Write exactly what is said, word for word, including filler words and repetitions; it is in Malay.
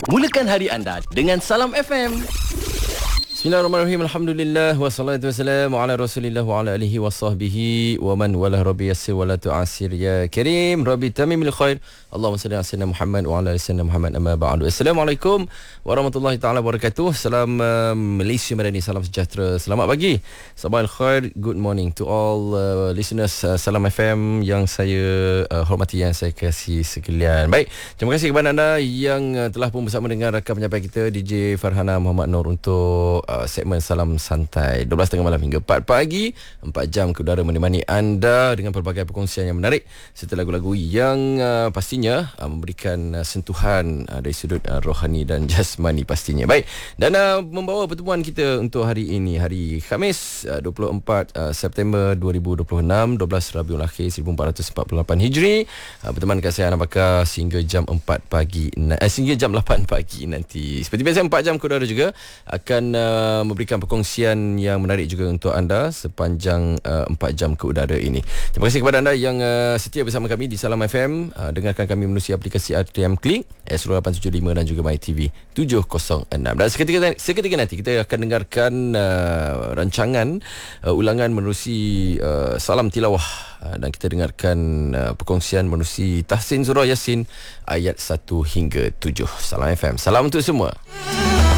Mulakan hari anda dengan Salam F M. Bismillahirrahmanirrahim. Alhamdulillah wassalatu wassalamu ala Rasulillah wa ala alihi wa sahbihi wa man wala. Rabbi yassir wa la tu'assir ya karim. Rabbi tamimil khair. Allahumma salli ala sayyidina Muhammad wa ala ali sayyidina Muhammad, amma ba'du. Assalamualaikum warahmatullahi taala wabarakatuh. Salam uh, Malaysia Madani, salam sejahtera. Selamat pagi. Sabah al-khair. Good morning to all uh, listeners uh, Salam F M yang saya uh, hormati, yang saya kasih sekalian. Baik, terima kasih kepada anda yang uh, telah pun bersama dengan rakan penyampai kita D J Farhana Muhammad Nur untuk Uh, segmen Salam Santai dua belas tiga puluh malam hingga empat pagi. Empat jam ke udara menemani anda dengan pelbagai perkongsian yang menarik serta lagu-lagu yang uh, pastinya uh, memberikan uh, sentuhan uh, dari sudut uh, rohani dan jasmani pastinya. Baik, dan uh, membawa pertemuan kita untuk hari ini, hari Khamis uh, dua puluh empat uh, September dua ribu dua puluh enam, dua belas Rabiul Akhir seribu empat ratus empat puluh lapan Hijri. uh, Berteman dengan saya Ana Bakar sehingga jam empat pagi na- eh, sehingga jam lapan pagi nanti. Seperti biasa empat jam ke udara juga akan uh, memberikan perkongsian yang menarik juga untuk anda sepanjang uh, empat jam ke udara ini. Terima kasih kepada anda yang uh, setia bersama kami di Salam F M. Uh, dengarkan kami melalui aplikasi R T M Klik S lapan tujuh lima dan juga MyTV tujuh kosong enam. Dan seketika, seketika nanti kita akan dengarkan uh, rancangan uh, ulangan menerusi uh, Salam Tilawah. Uh, dan kita dengarkan uh, perkongsian menerusi Tahsin Surah Yasin ayat satu hingga tujuh. Salam F M. Salam untuk semua.